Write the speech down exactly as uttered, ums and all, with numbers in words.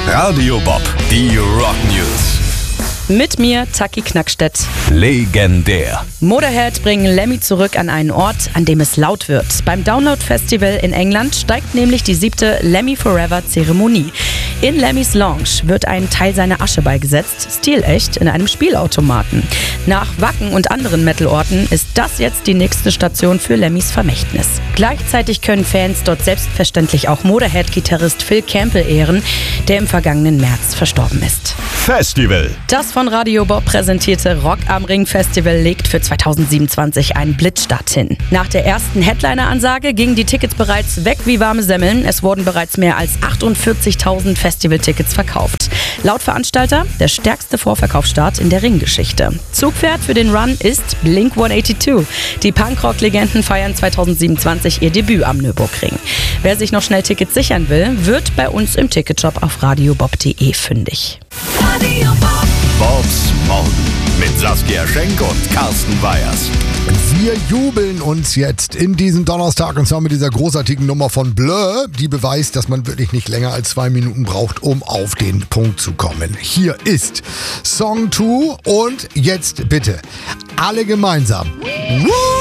Radio Bob, die Rock News. Mit mir, Taki Knackstedt. Legendär. Motorhead bringen Lemmy zurück an einen Ort, an dem es laut wird. Beim Download Festival in England steigt nämlich die siebte Lemmy Forever Zeremonie. In Lemmys Lounge wird ein Teil seiner Asche beigesetzt, stilecht in einem Spielautomaten. Nach Wacken und anderen Metal-Orten ist das jetzt die nächste Station für Lemmys Vermächtnis. Gleichzeitig können Fans dort selbstverständlich auch Motorhead-Gitarrist Phil Campbell ehren, der im vergangenen März verstorben ist. Festival. Das von Radio Bob präsentierte Rock am Ring Festival legt für zweitausendsiebenundzwanzig einen Blitzstart hin. Nach der ersten Headliner-Ansage gingen die Tickets bereits weg wie warme Semmeln. Es wurden bereits mehr als achtundvierzigtausend Festivaltickets verkauft. Laut Veranstalter der stärkste Vorverkaufsstart in der Ringgeschichte. Zugpferd für den Run ist Blink hundertzweiundachtzig. Die Punkrock-Legenden feiern zweitausendsiebenundzwanzig ihr Debüt am Nürburgring. Wer sich noch schnell Tickets sichern will, wird bei uns im Ticketshop auf radiobob punkt de fündig. Radio Bob. Bobs Morgen mit Saskia Schenk und Carsten Weyers. Wir jubeln uns jetzt in diesen Donnerstag und zwar mit dieser großartigen Nummer von Blur, die beweist, dass man wirklich nicht länger als zwei Minuten braucht, um auf den Punkt zu kommen. Hier ist Song zwei und jetzt bitte alle gemeinsam. Woo!